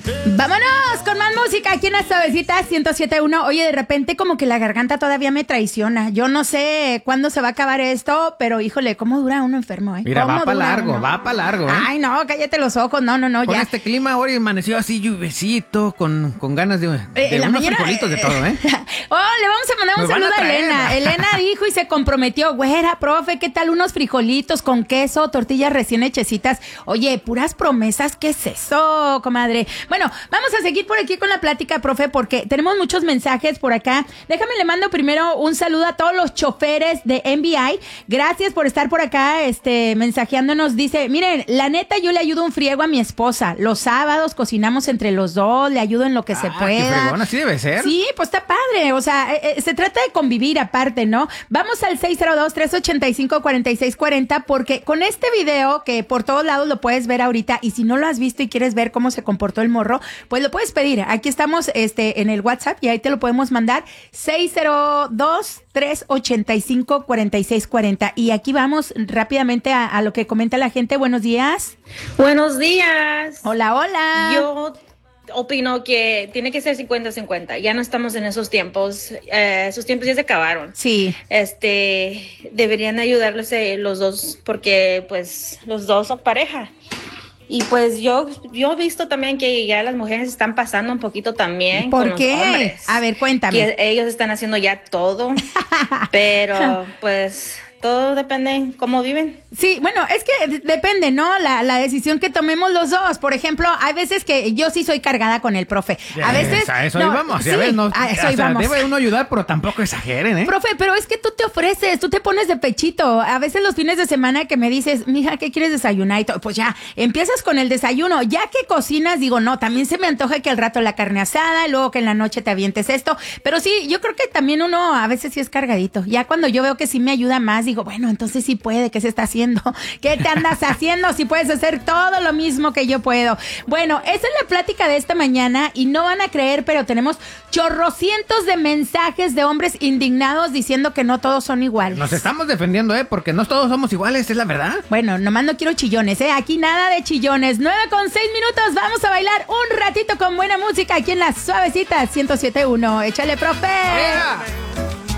Vámonos con más música aquí en las Suavecitas 107.1. Oye, de repente como que la garganta todavía me traiciona. Yo no sé cuándo se va a acabar esto, pero híjole, ¿cómo dura uno enfermo, eh? Mira, va para largo, ¿eh? Ay, no, cállate los ojos, no, Con ya. este clima hoy amaneció así lluvecito, con ganas de unos frijolitos de todo, ¿eh? Oh, le vamos a mandar un saludo a Elena. Elena dijo y se comprometió, güera, profe, ¿qué tal unos frijolitos con queso, tortillas recién hechecitas? Oye, puras promesas, ¿qué es eso, comadre? Bueno, vamos a seguir por aquí con la plática, profe, porque tenemos muchos mensajes por acá. Déjame, le mando primero un saludo a todos los choferes de NBI. Gracias por estar por acá, mensajeándonos. Dice, miren, la neta, yo le ayudo un friego a mi esposa. Los sábados cocinamos entre los dos, le ayudo en lo que se pueda. Qué fregón, así debe ser. Sí, pues está padre. O sea, se trata de convivir aparte, ¿no? Vamos al 602-385-4640, porque con este video, que por todos lados lo puedes ver ahorita, y si no lo has visto y quieres ver cómo se comportó el morro, pues lo puedes pedir. Aquí estamos en el WhatsApp y ahí te lo podemos mandar. 602-385-4640. Y aquí vamos rápidamente a lo que comenta la gente. Buenos días. Buenos días. Hola, hola. Yo opino que tiene que ser 50-50. Ya no estamos en esos tiempos. Esos tiempos ya se acabaron. Sí. Deberían ayudarles los dos, porque pues los dos son pareja. Y pues yo he visto también que ya las mujeres están pasando un poquito también ¿Por con los qué? hombres. A ver, cuéntame. Que ellos están haciendo ya todo, pero pues todo depende en cómo viven. Sí, bueno, es que depende, ¿no? La decisión que tomemos los dos. Por ejemplo, hay veces que yo sí soy cargada con el profe. A veces... A eso no, íbamos. sí, A ver, no, a eso íbamos. Debe uno ayudar, pero tampoco exageren, ¿eh? Profe, pero es que tú te ofreces, tú te pones de pechito. A veces los fines de semana que me dices, mija, ¿qué quieres desayunar? Y todo, pues ya, empiezas con el desayuno. Ya que cocinas, digo, no, también se me antoja que al rato la carne asada, y luego que en la noche te avientes esto. Pero sí, yo creo que también uno a veces sí es cargadito. Ya cuando yo veo que sí me ayuda más, digo, bueno, entonces sí puede, ¿qué se está haciendo? ¿Qué te andas haciendo si puedes hacer todo lo mismo que yo puedo? Bueno, esa es la plática de esta mañana y no van a creer, pero tenemos chorrocientos de mensajes de hombres indignados diciendo que no todos son iguales. Nos estamos defendiendo, porque no todos somos iguales, es la verdad. Bueno, nomás no quiero chillones, aquí nada de chillones. 9:06, vamos a bailar un ratito con buena música aquí en las Suavecitas 107.1. Échale, profe. Yeah.